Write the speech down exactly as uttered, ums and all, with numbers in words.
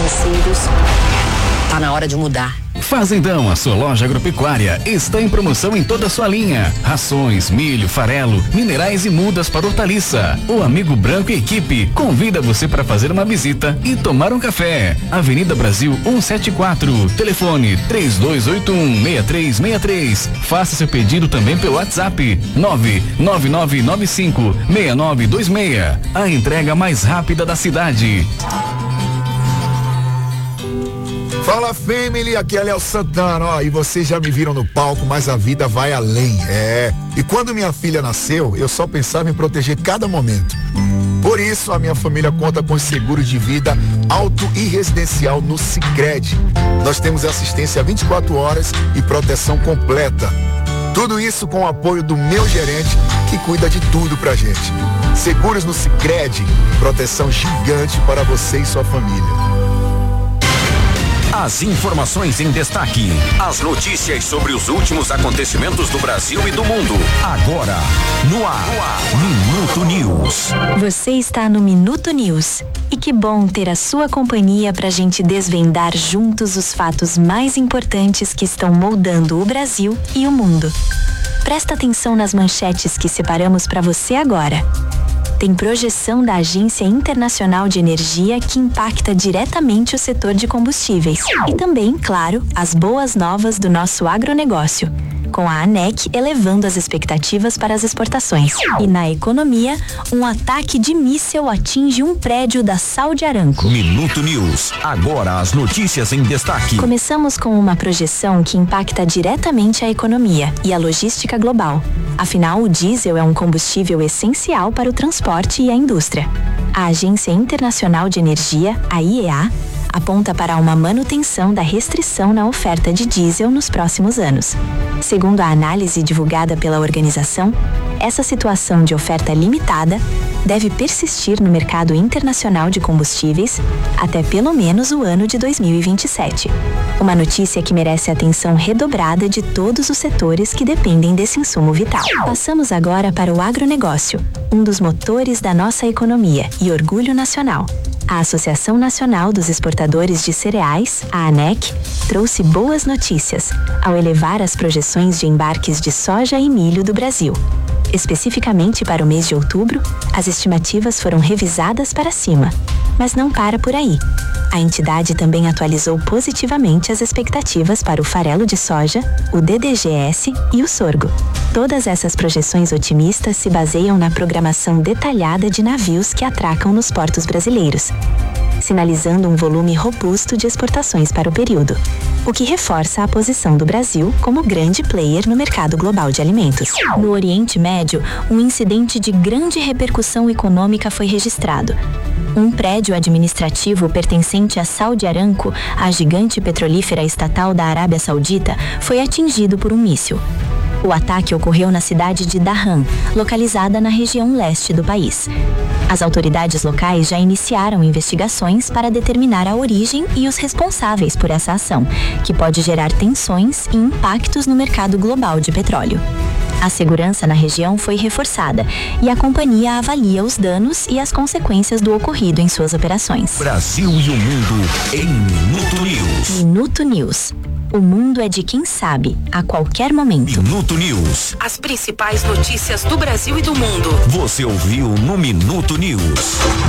financeiros. Tá na hora de mudar. Fazendão, a sua loja agropecuária, está em promoção em toda a sua linha. Rações, milho, farelo, minerais e mudas para hortaliça. O Amigo Branco e equipe convida você para fazer uma visita e tomar um café. Avenida Brasil cento e setenta e quatro, telefone três dois oito um, seis três seis três. Faça seu pedido também pelo WhatsApp nove nove nove nove cinco seis nove dois seis. A entrega mais rápida da cidade. Fala, family, aqui é Léo Santana, ó, e vocês já me viram no palco, mas a vida vai além, é. E quando minha filha nasceu, eu só pensava em proteger cada momento. Por isso, a minha família conta com seguros de vida auto e residencial no Sicredi. Nós temos assistência vinte e quatro horas e proteção completa. Tudo isso com o apoio do meu gerente, que cuida de tudo pra gente. Seguros no Sicredi, proteção gigante para você e sua família. As informações em destaque, as notícias sobre os últimos acontecimentos do Brasil e do mundo. Agora, no ar, no ar. Minuto News. Você está no Minuto News. E que bom ter a sua companhia pra gente desvendar juntos os fatos mais importantes que estão moldando o Brasil e o mundo. Presta atenção nas manchetes que separamos para você agora. Tem projeção da Agência Internacional de Energia que impacta diretamente o setor de combustíveis. E também, claro, as boas novas do nosso agronegócio, com a ANEC elevando as expectativas para as exportações. E na economia, um ataque de míssil atinge um prédio da Saudi Aramco. Minuto News. Agora as notícias em destaque. Começamos com uma projeção que impacta diretamente a economia e a logística global. Afinal, o diesel é um combustível essencial para o transporte e a indústria. A Agência Internacional de Energia, a I E A, aponta para uma manutenção da restrição na oferta de diesel nos próximos anos. Segundo a análise divulgada pela organização, essa situação de oferta limitada deve persistir no mercado internacional de combustíveis até pelo menos o ano de dois mil e vinte e sete. Uma notícia que merece atenção redobrada de todos os setores que dependem desse insumo vital. Passamos agora para o agronegócio, um dos motores da nossa economia e orgulho nacional. A Associação Nacional dos Exportadores de Cereais, a ANEC, trouxe boas notícias ao elevar as projeções de embarques de soja e milho do Brasil. Especificamente para o mês de outubro, as estimativas foram revisadas para cima. Mas não para por aí. A entidade também atualizou positivamente as expectativas para o farelo de soja, o D D G S e o sorgo. Todas essas projeções otimistas se baseiam na programação detalhada de navios que atracam nos portos brasileiros, sinalizando um volume robusto de exportações para o período, o que reforça a posição do Brasil como grande player no mercado global de alimentos. No Oriente Médio, um incidente de grande repercussão econômica foi registrado. Um prédio administrativo pertencente à Saudi Aramco, a gigante petrolífera estatal da Arábia Saudita, foi atingido por um míssil. O ataque ocorreu na cidade de Dahan, localizada na região leste do país. As autoridades locais já iniciaram investigações para determinar a origem e os responsáveis por essa ação, que pode gerar tensões e impactos no mercado global de petróleo. A segurança na região foi reforçada e a companhia avalia os danos e as consequências do ocorrido em suas operações. Brasil e o mundo em Minuto News. Minuto News. O mundo é de quem sabe, a qualquer momento. Minuto News. As principais notícias do Brasil e do mundo. Você ouviu no Minuto News.